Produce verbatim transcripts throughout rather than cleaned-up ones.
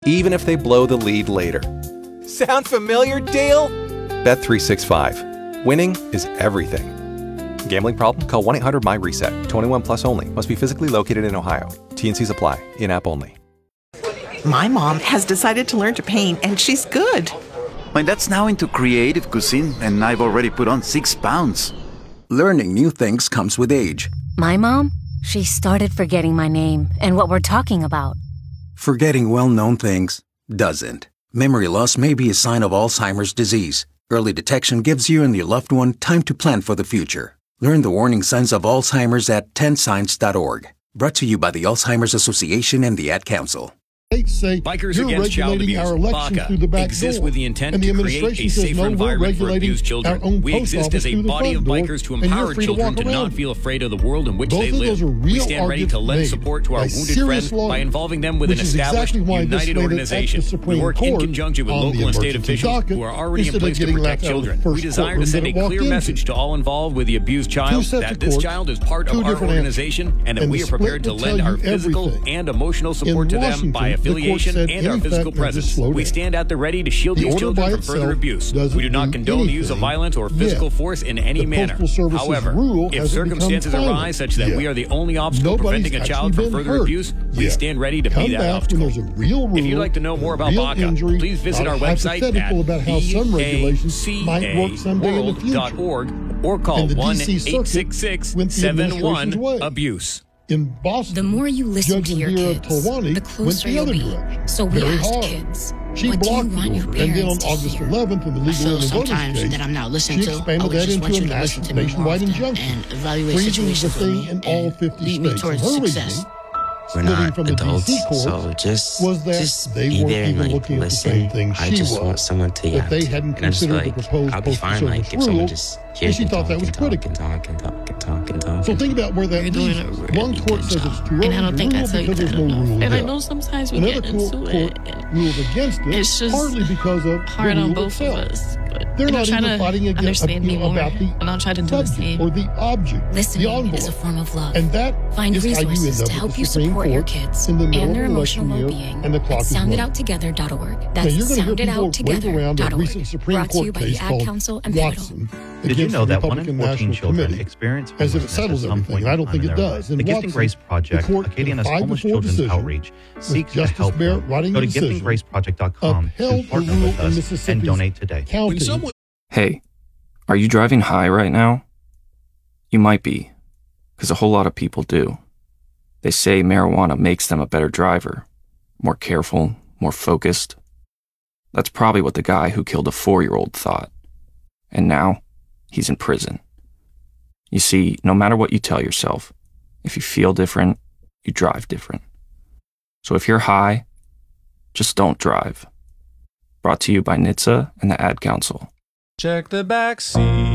even if they blow the lead later. Sound familiar, Dale? Bet three sixty-five. Winning is everything. Gambling problem? Call one eight hundred my reset. twenty-one plus only. Must be physically located in Ohio. T N Cs apply. In-app only. My mom has decided to learn to paint, and she's good. My dad's now into creative cuisine, and I've already put on six pounds. Learning new things comes with age. My mom? She started forgetting my name and what we're talking about. Forgetting well-known things doesn't. Memory loss may be a sign of Alzheimer's disease. Early detection gives you and your loved one time to plan for the future. Learn the warning signs of Alzheimer's at ten signs dot org. Brought to you by the Alzheimer's Association and the Ad Council. Say Bikers Against Child Abuse, BACA, exists with the intent the to create a safer no, environment for abused children. We exist as a body of bikers to empower children to, to not feel afraid of the world in which Both they live. We stand ready to lend support to our wounded friends by involving them with an established, exactly united organization. We work in conjunction with local and state officials who are already in place to protect children. We desire to send a clear message to all involved with the abused child that this child is part of our organization and that we are prepared to lend our physical and emotional support to them by affiliation and our physical presence. We stand at the ready to shield these children from further abuse. We do not condone the use of violence or physical force in any manner. However, if circumstances arise such that we are the only obstacle preventing a child from further abuse, we stand ready to be that obstacle. If you'd like to know more about BACA, please visit our website at B A C A world dot org or call one eight six six, seven one, abuse. In Boston, the more you listen to your kids, Talwani the closer the you'll be. direction. So we Very asked hard. kids, She what do you blocked want it. your And then on parents to August hear? eleventh, in the I legal feel and voting sometimes case, that I'm not listened she to. I expanded would that just want into you a to listen to me more nationwide often injunction. and evaluate Freezing situations the for thing me in all and fifty lead me states. towards Her success. reasoning, We're splitting not from the adults, D C court, so just was that just they be weren't there and even like looking at the listen. same thing I she just was. want someone to That yap. they hadn't And I'm just considered like, the proposed I'll be postal fine. Like service if someone rule, just and hears she me thought talk that was and talk critical. and talk and talk and talk and talk. So think about where that You're doing leaves. a really One court good says job. it's too early And I don't to think I rule tell you because that there's no enough. rule And I yet. know sometimes we Another get court, into court it. and ruled against it, It's just partly because of hard the on rule both itself. of us. But They're and I'm not trying even to fighting against, understand you me know, more, about the and I'll try to do the subject same. or the object, Listening the envelope. is a form of love. And that Find is how you end resources up to at help the you Supreme support your Court kids in the middle and their of emotional election year, well-being and the clock at is sound it running. out together dot org. Now, That's you're going to sound hear it out people wave together around dot a org. recent Supreme Brought to you Court by the case Ad called Council and Pivotal. Watson. Did you against know the that one in Republican fourteen National children Committee, experience as if it homelessness settles at some everything? point I don't in think time it in their does. life? In The Gifting Watson, Grace Project, the court, Acadiana's in a five to homeless four children's decision, outreach, with seeks to Justice help Barrett them. writing Go to the decision, gifting grace project dot com upheld and the partner rule with in us Mississippi's and donate today. county. Hey, are you driving high right now? You might be, because a whole lot of people do. They say marijuana makes them a better driver, more careful, more focused. That's probably what the guy who killed a four-year-old thought. And now, he's in prison. You see, no matter what you tell yourself, if you feel different, you drive different. So if you're high, just don't drive. Brought to you by N H T S A and the Ad Council. Check the back seat.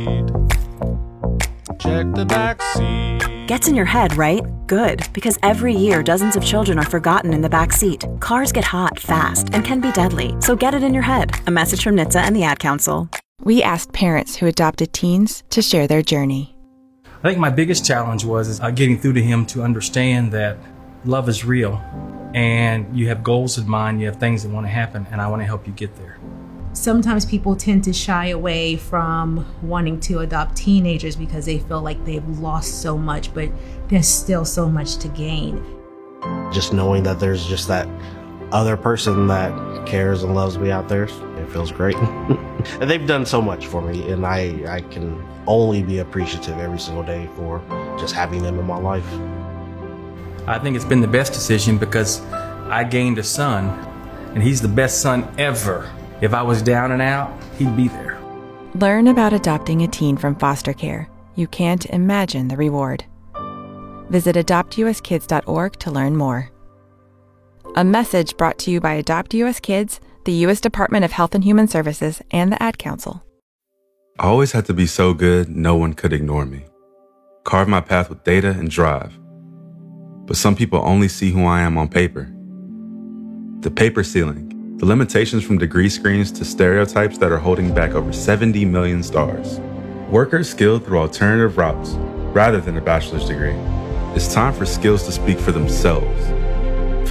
Check the back seat. Gets in your head, right? Good, because every year dozens of children are forgotten in the back seat. Cars get hot fast and can be deadly, so get it in your head. A message from N H T S A and the Ad Council. We asked parents who adopted teens to share their journey. I think my biggest challenge was is, uh, getting through to him to understand that love is real and you have goals in mind, you have things that want to happen, and I want to help you get there. Sometimes people tend to shy away from wanting to adopt teenagers because they feel like they've lost so much, but there's still so much to gain. Just knowing that there's just that other person that cares and loves me out there, it feels great. And they've done so much for me, and I, I can only be appreciative every single day for just having them in my life. I think it's been the best decision because I gained a son, and he's the best son ever. If I was down and out, he'd be there. Learn about adopting a teen from foster care. You can't imagine the reward. Visit adopt u s kids dot org to learn more. A message brought to you by Adopt U S Kids, the U S Department of Health and Human Services, and the Ad Council. I always had to be so good, no one could ignore me. Carve my path with data and drive. But some people only see who I am on paper. The paper ceiling. The limitations from degree screens to stereotypes that are holding back over seventy million stars. Workers skilled through alternative routes, rather than a bachelor's degree. It's time for skills to speak for themselves.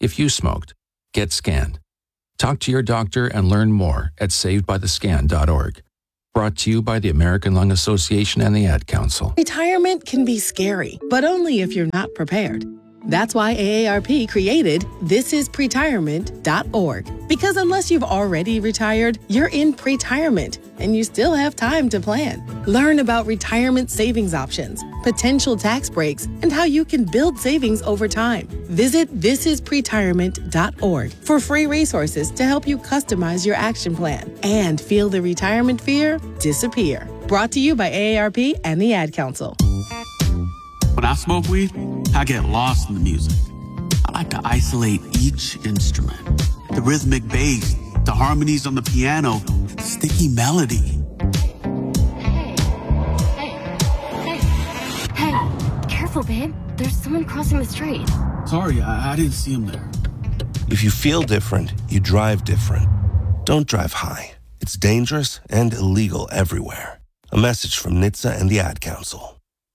If you smoked, get scanned. Talk to your doctor and learn more at saved by the scan dot org. Brought to you by the American Lung Association and the Ad Council. Retirement can be scary, but only if you're not prepared. That's why A A R P created this is pretirement dot org. Because unless you've already retired, you're in pretirement, and you still have time to plan. Learn about retirement savings options, potential tax breaks, and how you can build savings over time. Visit this is pretirement dot org for free resources to help you customize your action plan and feel the retirement fear disappear. Brought to you by A A R P and the Ad Council. When I smoke weed, I get lost in the music. I like to isolate each instrument. The rhythmic bass, the harmonies on the piano, the sticky melody. Hey, careful, babe. There's someone crossing the street. Sorry, I, I didn't see him there. If you feel different, you drive different. Don't drive high. It's dangerous and illegal everywhere. A message from N H T S A and the Ad Council.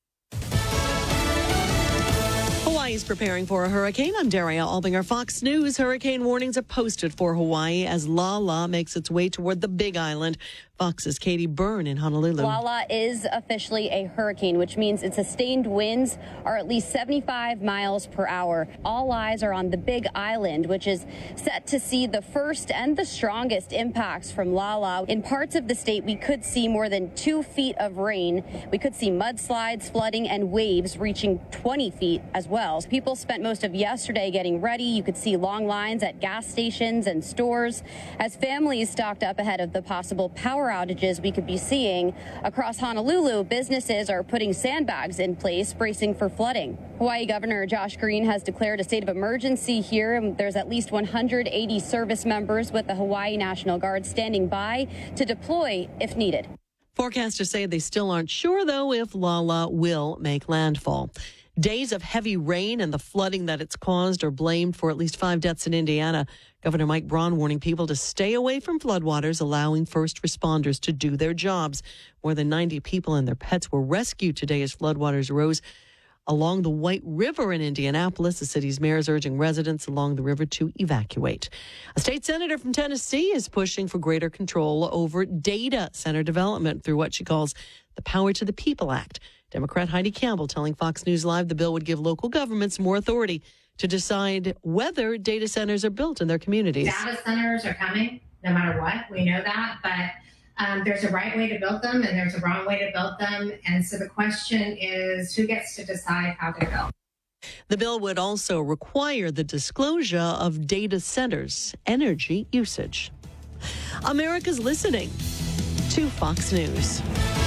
Hawaii is preparing for a hurricane. I'm Daria Albinger, Fox News. Hurricane warnings are posted for Hawaii as Lala makes its way toward the Big Island. Fox's Katie Byrne in Honolulu. Lala is officially a hurricane, which means its sustained winds are at least seventy-five miles per hour. All eyes are on the Big Island, which is set to see the first and the strongest impacts from Lala. In parts of the state, we could see more than two feet of rain. We could see mudslides, flooding, and waves reaching twenty feet as well. People spent most of yesterday getting ready. You could see long lines at gas stations and stores as families stocked up ahead of the possible power outages we could be seeing. Across Honolulu, businesses are putting sandbags in place, bracing for flooding. Hawaii Governor Josh Green has declared a state of emergency here. There's at least one hundred eighty service members with the Hawaii National Guard standing by to deploy if needed. Forecasters say they still aren't sure, though, if Lala will make landfall. Days of heavy rain and the flooding that it's caused are blamed for at least five deaths in Indiana. Governor Mike Braun warning people to stay away from floodwaters, allowing first responders to do their jobs. More than ninety people and their pets were rescued today as floodwaters rose along the White River in Indianapolis. The city's mayor is urging residents along the river to evacuate. A state senator from Tennessee is pushing for greater control over data center development through what she calls the Power to the People Act. Democrat Heidi Campbell telling Fox News Live the bill would give local governments more authority to decide whether data centers are built in their communities. Data centers are coming, no matter what. We know that, but um, there's a right way to build them and there's a wrong way to build them. And so the question is, who gets to decide how to build? The bill would also require the disclosure of data centers' energy usage. America's listening to Fox News.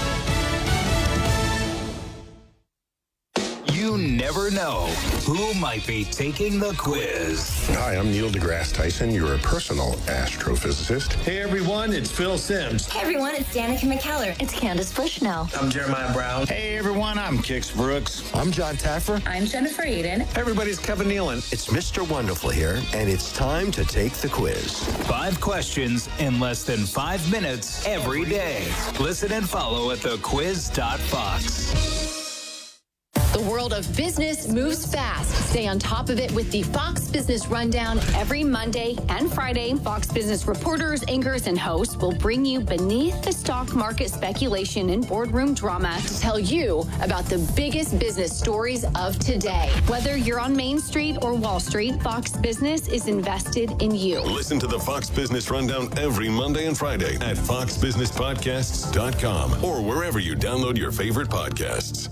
You never know who might be taking the quiz. Hi, I'm Neil deGrasse Tyson, your personal astrophysicist. Hey everyone, it's Phil Simms. Hey everyone, it's Danica McKellar. It's Candace Bushnell. I'm Jeremiah Brown. Hey everyone, I'm Kix Brooks. I'm John Taffer. I'm Jennifer Aiden. Hey everybody, it's Kevin Nealon. It's Mister Wonderful here, and it's time to take the quiz. Five questions in less than five minutes every day. Listen and follow at the quiz dot fox. The world of business moves fast. Stay on top of it with the Fox Business Rundown every Monday and Friday. Fox Business reporters, anchors, and hosts will bring you beneath the stock market speculation and boardroom drama to tell you about the biggest business stories of today. Whether you're on Main Street or Wall Street, Fox Business is invested in you. Listen to the Fox Business Rundown every Monday and Friday at fox business podcasts dot com or wherever you download your favorite podcasts.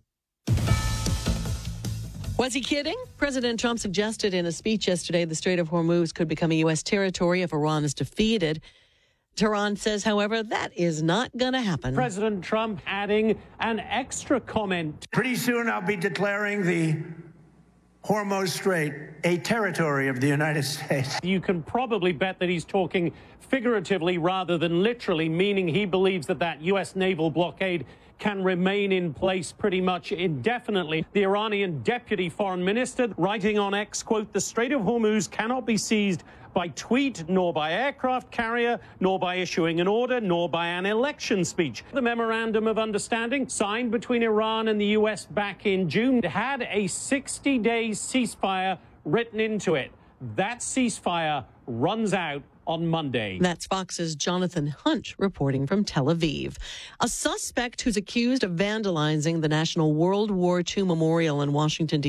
Was he kidding? President Trump suggested in a speech yesterday the Strait of Hormuz could become a U S territory if Iran is defeated. Tehran says, however, that is not going to happen. President Trump adding an extra comment. Pretty soon I'll be declaring the Hormuz Strait a territory of the United States. You can probably bet that he's talking figuratively rather than literally, meaning he believes that that U S naval blockade can remain in place pretty much indefinitely. The Iranian deputy foreign minister writing on X, quote, the Strait of Hormuz cannot be seized by tweet, nor by aircraft carrier, nor by issuing an order, nor by an election speech. The memorandum of understanding signed between Iran and the U S back in June had a sixty-day ceasefire written into it. That ceasefire runs out on Monday. That's Fox's Jonathan Hunt reporting from Tel Aviv. A suspect who's accused of vandalizing the National World War Two Memorial in Washington, D C